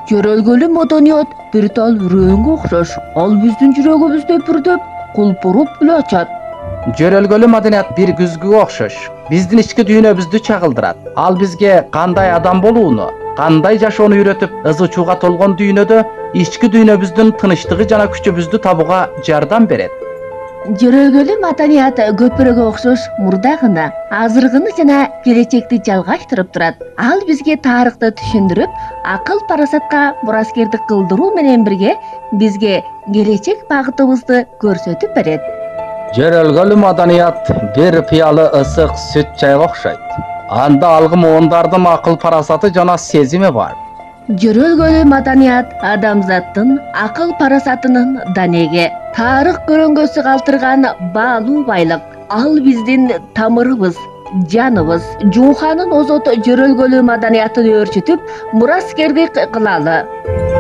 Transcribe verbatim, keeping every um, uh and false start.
Жөрөлгөлүү маданият бир тал үрөөнгө окшош. Ал биздин жүрөгүбүздө пүрдөп, кулпуруп эле ачат. Жөрөлгөлүү маданият бир күзгүгө окшош. Биздин ички дүйнөбүздү чагылдырат. Ал бизге кандай адам болууну, кандай жашоону үйрөтүп, ыз учууга толгон дүйнөдө ички дүйнөбүздүн тынычтыгы жана күчүбүздү табууга жардам берет. Жөрөлгөлүү маданият көпүрөгө окшош мурдагыны, азыркыны жана келечекти жалгаштырып турат. Ал бизге тарыхты түшүндүрүп, акыл парасатка мураскердик кылдыруу менен бирге бизге келечек багытыбызды көрсөтүп берет. Жөрөлгөлүү маданият бир пыялы ысык сүт чайга окшойт. Анда алгы муундардын акыл парасаты жана сезими бар. Жөрөлгөлүү маданият адамзаттын акыл парасатынын данеги, тарых көрөңгөсү калтырган баалуу байлык. Ал биздин тамырыбыз, жаныбыз. Жууханын озот жөрөлгөлүү маданиятын өөрчүтүп, мураскердик кылалы.